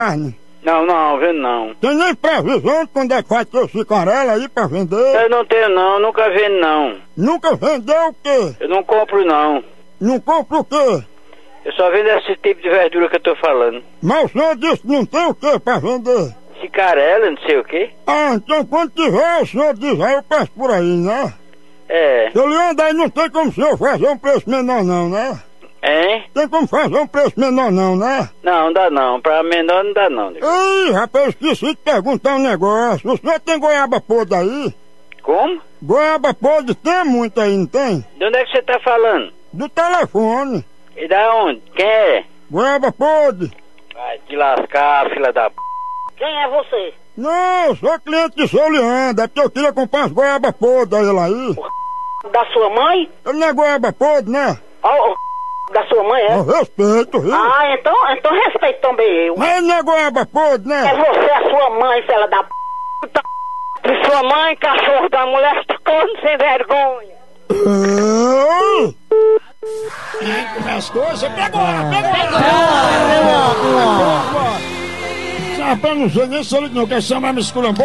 carne? Não, não, vendo não. Tem nem previsão de quando é que vai ter cigarela aí pra vender? Eu não tenho não, nunca vendo não. Nunca vendeu o quê? Eu não compro não. Não compra o quê? Eu só vendo esse tipo de verdura que eu tô falando. Mas o senhor disse que não tem o quê pra vender? Cicarela, não sei o quê. Ah, então quando tiver o senhor diz, aí eu passo por aí, né? É. Se ele anda aí não tem como o senhor fazer um preço menor não, né? Hein? Tem como fazer um preço menor não, né? Não dá não. Pra menor não dá não. Ih, rapaz, eu esqueci de perguntar um negócio. O senhor tem goiaba podre aí? Como? Goiaba podre tem muito aí, não tem? De onde é que você tá falando? Do telefone. E da onde? Quem é? Goiaba podre. Vai te lascar, filha da p... Quem é você? Não, eu sou cliente de seu Leandro, é porque eu queria comprar umas goiaba podres a ele aí. Da sua mãe? Ele não é goiaba podre, né? Da sua mãe, é? Eu respeito, viu? Ah, então respeito também eu. Mas ele não é goiaba podre, É né? você, a sua mãe, filha da p... De sua mãe, cachorro da mulher, corno sem vergonha. Começou, você pegou! Rapaz, não sei nem se ele não quer chamar me esculambou.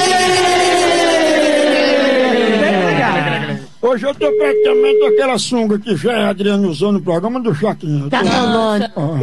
Hoje eu tô praticamente aquela sunga que já é Adriano usou no programa do Chaquinho. Tá bom.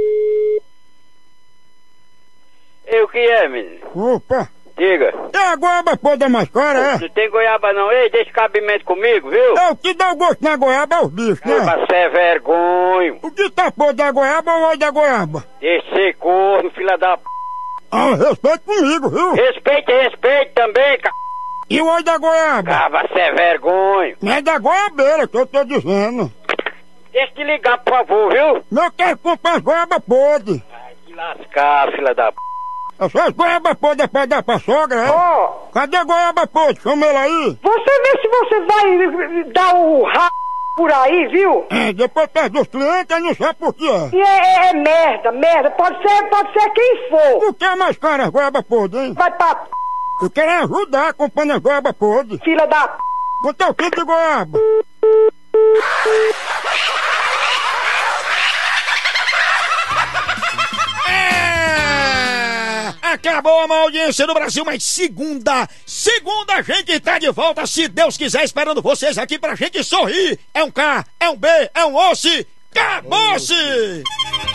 E o que é, menino? Opa! Diga. Tem a goiaba podre mais cara, é? Não tem goiaba não. Ei, deixa cabimento comigo, viu? É o que dá o gosto na goiaba é os bichos, né? Você é vergonha. O que tá podre da goiaba ou o óleo da goiaba? Deixa ser corno, filha da p... Ah, respeito comigo, viu? Respeite também, c... E o óleo da goiaba? Você é vergonha. Mas é da goiabeira que eu tô dizendo. Deixa de ligar, por favor, viu? Não quero comprar as goiaba podre. Vai te lascar, filha da p... Essas goiaba podre é pra dar pra sogra, é? Ó, Cadê a goiaba podre? Chama ela aí. você vê se você vai dar o por aí, viu? É, depois perde os clientes, aí não sabe por que é. E é merda. Pode ser quem for. O que é mais caro as goiaba podre, hein? Vai pra p... Eu quero ajudar comprando as goiaba podre. filha da p... Quanto é o quilo de goiaba? Acabou a má audiência no Brasil, mas segunda a gente tá de volta, se Deus quiser, esperando vocês aqui pra gente sorrir. É um K, é um B, é um osso, acabou-se!